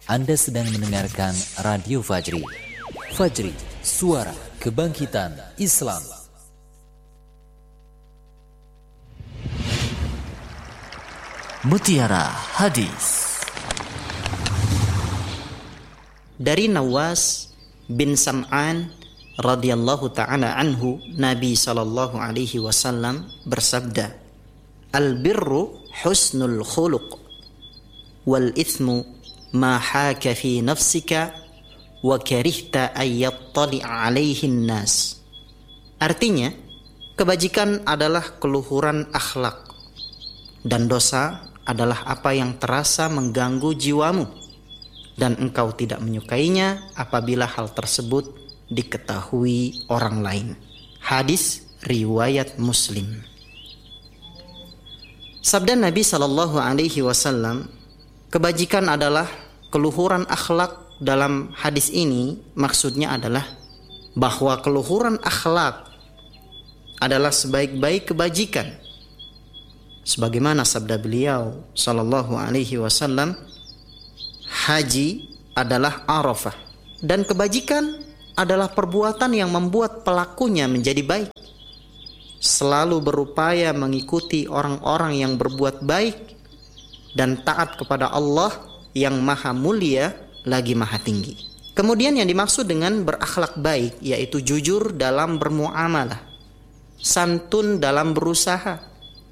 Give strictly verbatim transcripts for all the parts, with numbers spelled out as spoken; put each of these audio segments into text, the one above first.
Anda sedang mendengarkan Radio Fajri. Fajri, suara kebangkitan Islam. Mutiara Hadis. Dari Nawas bin Sam'an radhiyallahu ta'ala anhu, Nabi sallallahu alaihi wasallam bersabda, "Al-birru husnul khuluq, wal ithmu ma haka fi nafsika wa karihta ay yattali' alaihi nas." Artinya, kebajikan adalah keluhuran akhlak dan dosa adalah apa yang terasa mengganggu jiwamu dan engkau tidak menyukainya apabila hal tersebut diketahui orang lain. Hadis riwayat Muslim. Sabda Nabi sallallahu alaihi wasallam, kebajikan adalah keluhuran akhlak. Dalam hadis ini maksudnya adalah bahwa keluhuran akhlak adalah sebaik-baik kebajikan. Sebagaimana sabda beliau sallallahu alaihi wasallam, haji adalah Arafah, dan kebajikan adalah perbuatan yang membuat pelakunya menjadi baik. Selalu berupaya mengikuti orang-orang yang berbuat baik dan taat kepada Allah yang maha mulia lagi maha tinggi. Kemudian yang dimaksud dengan berakhlak baik yaitu jujur dalam bermuamalah, santun dalam berusaha,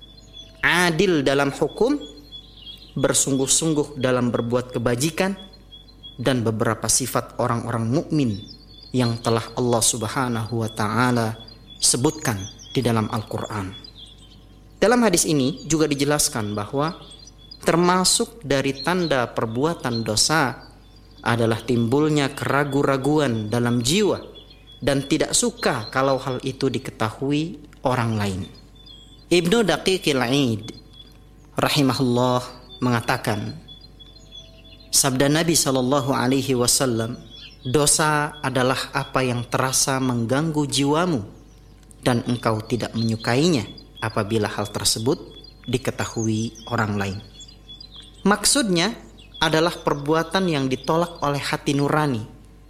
adil dalam hukum, bersungguh-sungguh dalam berbuat kebajikan, dan beberapa sifat orang-orang mukmin yang telah Allah Subhanahu wa taala sebutkan di dalam Al-Qur'an. Dalam hadis ini juga dijelaskan bahwa termasuk dari tanda perbuatan dosa adalah timbulnya keraguan-raguan dalam jiwa dan tidak suka kalau hal itu diketahui orang lain. Ibnu Daqiqil Aid rahimahullah mengatakan, sabda Nabi sallallahu alaihi wasallam, dosa adalah apa yang terasa mengganggu jiwamu dan engkau tidak menyukainya apabila hal tersebut diketahui orang lain. Maksudnya adalah perbuatan yang ditolak oleh hati nurani.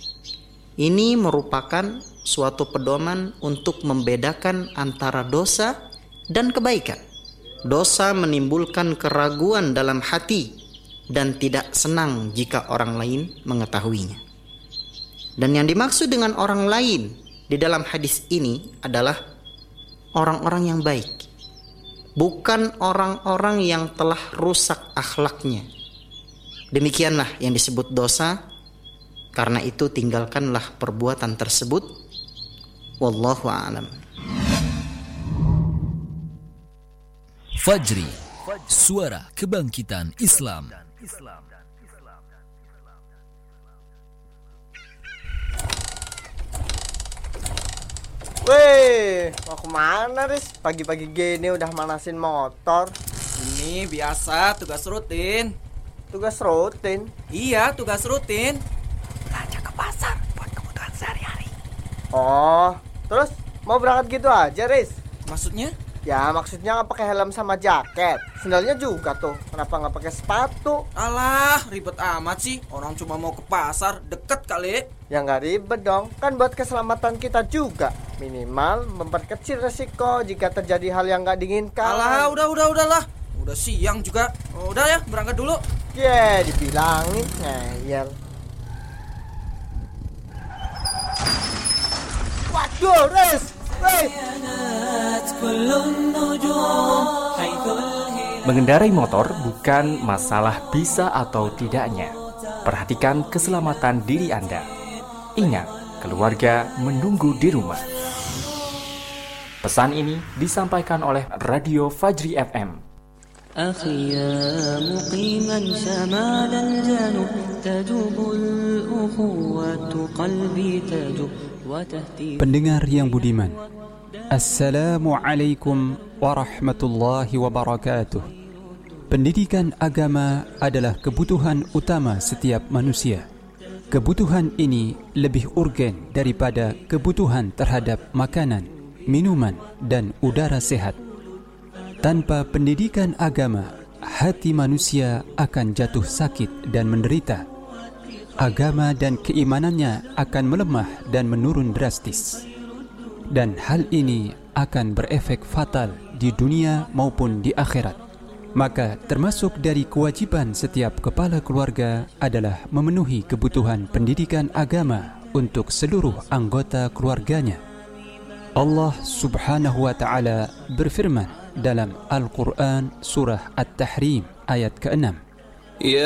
Ini merupakan suatu pedoman untuk membedakan antara dosa dan kebaikan. Dosa menimbulkan keraguan dalam hati dan tidak senang jika orang lain mengetahuinya. Dan yang dimaksud dengan orang lain di dalam hadis ini adalah orang-orang yang baik, bukan orang-orang yang telah rusak akhlaknya. Demikianlah yang disebut dosa. Karena itu tinggalkanlah perbuatan tersebut. Wallahu a'lam. Fajri, suara kebangkitan Islam. Weh, mau kemana Riz? Pagi-pagi gini udah manasin motor. Ini biasa tugas rutin. Tugas rutin? Iya, tugas rutin. Belanja ke pasar buat kebutuhan sehari-hari. Oh, terus mau berangkat gitu aja Riz? Maksudnya? Ya maksudnya nggak pakai helm sama jaket. Sendalnya juga tuh. Kenapa nggak pakai sepatu? Alah, ribet amat sih. Orang cuma mau ke pasar, deket kali. Ya nggak ribet dong. Kan buat keselamatan kita juga. Minimal memperkecil resiko jika terjadi hal yang nggak diinginkan. Alah, udah, udah, udahlah. Udah siang juga. Oh, udah ya, berangkat dulu. Yeah, dibilangin ngeyel. Waduh, Riz. Mengendarai motor bukan masalah bisa atau tidaknya. Perhatikan keselamatan diri Anda. Ingat, keluarga menunggu di rumah. Pesan ini disampaikan oleh Radio Fajri F M. أخي يا مقيما شمال الجنوب تجوب الأخوة قلبي تجوب وتهتي. Pendengar yang budiman, Assalamualaikum warahmatullahi wabarakatuh. Pendidikan agama adalah kebutuhan utama setiap manusia. Kebutuhan ini lebih urgen daripada kebutuhan terhadap makanan, minuman, dan udara sehat. Tanpa pendidikan agama, hati manusia akan jatuh sakit dan menderita. agama dan keimanannya akan melemah dan menurun drastis. Dan hal ini akan berefek fatal di dunia maupun di akhirat. Maka termasuk dari kewajiban setiap kepala keluarga adalah memenuhi kebutuhan pendidikan agama untuk seluruh anggota keluarganya. Allah Subhanahu wa taala berfirman dalam Al-Qur'an surah At-Tahrim ayat keenam.